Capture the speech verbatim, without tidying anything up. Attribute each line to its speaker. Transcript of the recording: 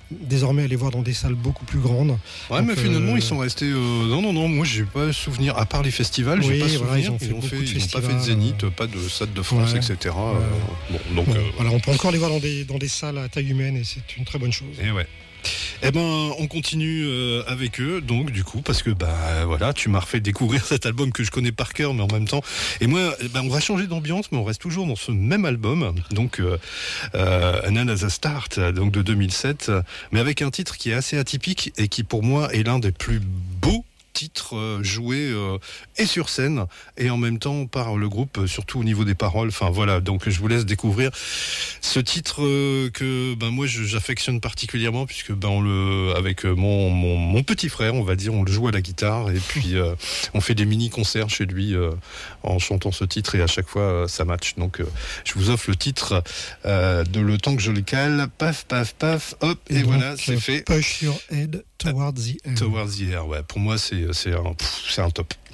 Speaker 1: désormais aller voir dans des salles beaucoup plus grandes.
Speaker 2: Ouais,
Speaker 1: Donc,
Speaker 2: mais finalement,
Speaker 1: euh...
Speaker 2: ils sont restés. Euh... Non, non, non. Moi, j'ai pas souvenir. À part les festivals, j'ai
Speaker 1: oui,
Speaker 2: pas souvenir.
Speaker 1: Voilà, ils ont fait,
Speaker 2: ils ont, fait,
Speaker 1: ils
Speaker 2: ont pas fait de Zénith, euh... pas de Stade de France, ouais. et cetera.
Speaker 1: Ouais.
Speaker 2: Euh... Bon, donc.
Speaker 1: Bon,
Speaker 2: euh...
Speaker 1: voilà, on peut encore les voir dans des dans des salles à taille humaine et c'est une très bonne chose.
Speaker 2: Et ouais. Eh ben, on continue euh, avec eux, donc du coup, parce que bah voilà, tu m'as refait découvrir cet album que je connais par cœur, mais en même temps, et moi, eh ben, on va changer d'ambiance, mais on reste toujours dans ce même album, donc euh, euh, An As a Start, donc de deux mille sept, mais avec un titre qui est assez atypique et qui pour moi est l'un des plus beaux titres euh, joués euh, et sur scène et en même temps par le groupe, euh, surtout au niveau des paroles. Enfin voilà, donc je vous laisse découvrir ce titre euh, que ben moi je, j'affectionne particulièrement puisque ben on le avec mon, mon mon petit frère, on va dire, on le joue à la guitare et puis euh, on fait des mini concerts chez lui euh, en chantant ce titre et à chaque fois euh, ça match. Donc euh, je vous offre le titre euh, de Le Temps que je le cale, paf paf paf, hop et, et voilà, donc, c'est fait.
Speaker 1: Push your head towards the air.
Speaker 2: Towards the air, ouais. Pour moi c'est c'est un, pff, c'est un top.